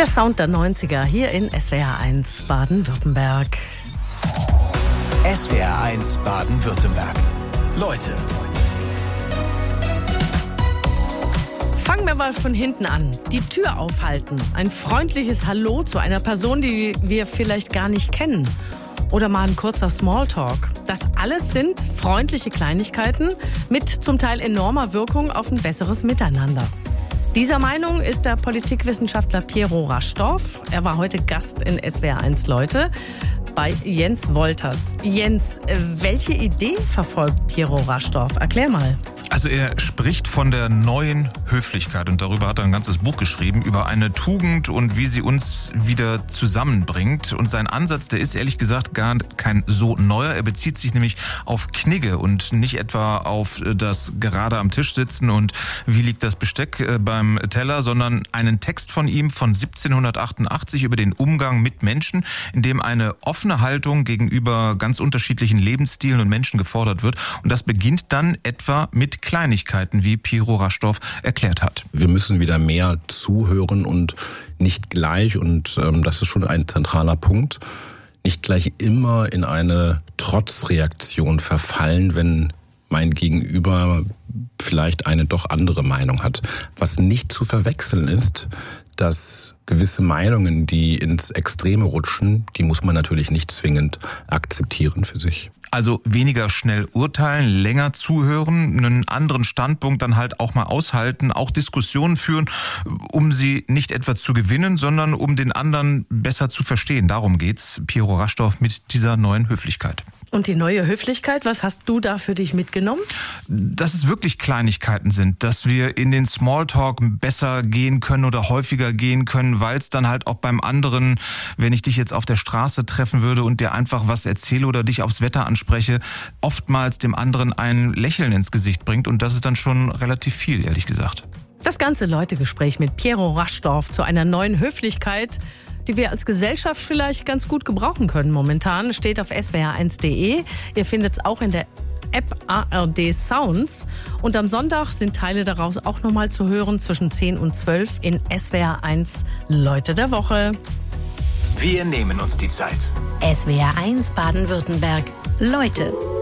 Der Sound der 90er hier in SWR1 Baden-Württemberg. SWR1 Baden-Württemberg. Leute. Fangen wir mal von hinten an. Die Tür aufhalten. Ein freundliches Hallo zu einer Person, die wir vielleicht gar nicht kennen. Oder mal ein kurzer Smalltalk. Das alles sind freundliche Kleinigkeiten mit zum Teil enormer Wirkung auf ein besseres Miteinander. Dieser Meinung ist der Politikwissenschaftler Piero Raschdorf. Er war heute Gast in SWR1 Leute bei Jens Wolters. Jens, welche Idee verfolgt Piero Raschdorf? Erklär mal. Also er spricht von der neuen Höflichkeit und darüber hat er ein ganzes Buch geschrieben, über eine Tugend und wie sie uns wieder zusammenbringt. Und sein Ansatz, der ist ehrlich gesagt gar kein so neuer. Er bezieht sich nämlich auf Knigge und nicht etwa auf das gerade am Tisch sitzen und wie liegt das Besteck beim Teller, sondern einen Text von ihm von 1788 über den Umgang mit Menschen, in dem eine offene Haltung gegenüber ganz unterschiedlichen Lebensstilen und Menschen gefordert wird. Und das beginnt dann etwa mit Kleinigkeiten, wie Piero Raschdorf erklärt hat. Wir müssen wieder mehr zuhören und nicht gleich, und das ist schon ein zentraler Punkt, nicht gleich immer in eine Trotzreaktion verfallen, wenn mein Gegenüber vielleicht eine doch andere Meinung hat. Was nicht zu verwechseln ist, dass gewisse Meinungen, die ins Extreme rutschen, die muss man natürlich nicht zwingend akzeptieren für sich. Also weniger schnell urteilen, länger zuhören, einen anderen Standpunkt dann halt auch mal aushalten, auch Diskussionen führen, um sie nicht etwa zu gewinnen, sondern um den anderen besser zu verstehen. Darum geht's, Piero Raschdorf, mit dieser neuen Höflichkeit. Und die neue Höflichkeit, was hast du da für dich mitgenommen? Dass es wirklich Kleinigkeiten sind, dass wir in den Smalltalk besser gehen können oder häufiger gehen können, weil es dann halt auch beim anderen, wenn ich dich jetzt auf der Straße treffen würde und dir einfach was erzähle oder dich aufs Wetter anspreche, oftmals dem anderen ein Lächeln ins Gesicht bringt, und das ist dann schon relativ viel, ehrlich gesagt. Das ganze Leutegespräch mit Piero Raschdorf zu einer neuen Höflichkeit, die wir als Gesellschaft vielleicht ganz gut gebrauchen können momentan, steht auf swr1.de. Ihr findet es auch in der App ARD Sounds. Und am Sonntag sind Teile daraus auch nochmal zu hören zwischen 10 und 12 in SWR1 Leute der Woche. Wir nehmen uns die Zeit. SWR1 Baden-Württemberg. Leute.